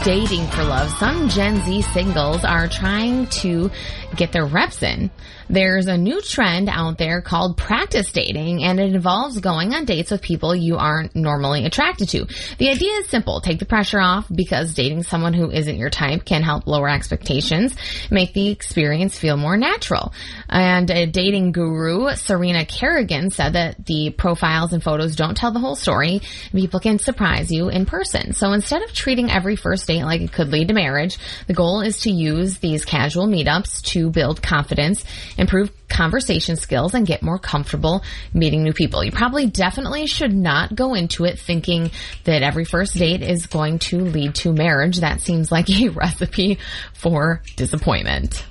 dating for love, some Gen Z singles are trying to get their reps in. There's a new trend out there called practice dating, and it involves going on dates with people you aren't normally attracted to. The idea is simple. Take the pressure off, because dating someone who isn't your type can help lower expectations, make the experience feel more natural. And a dating guru, Serena Kerrigan, said that the profiles and photos don't tell the whole story. People can surprise you in person. So instead of treating every first date like it could lead to marriage, the goal is to use these casual meetups to build confidence, improve conversation skills, and get more comfortable meeting new people. You probably definitely should not go into it thinking that every first date is going to lead to marriage. That seems like a recipe for disappointment.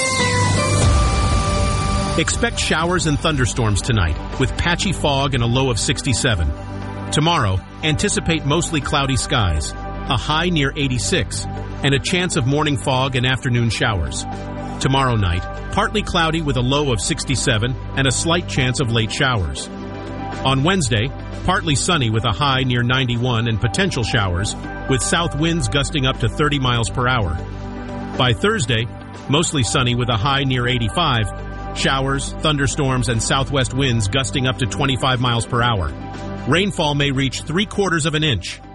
Expect showers and thunderstorms tonight with patchy fog and a low of 67. Tomorrow, anticipate mostly cloudy skies, a high near 86, and a chance of morning fog and afternoon showers. Tomorrow night, partly cloudy with a low of 67 and a slight chance of late showers. On Wednesday, partly sunny with a high near 91 and potential showers, with south winds gusting up to 30 miles per hour. By Thursday, mostly sunny with a high near 85, showers, thunderstorms, and southwest winds gusting up to 25 miles per hour. Rainfall may reach 3/4 of an inch.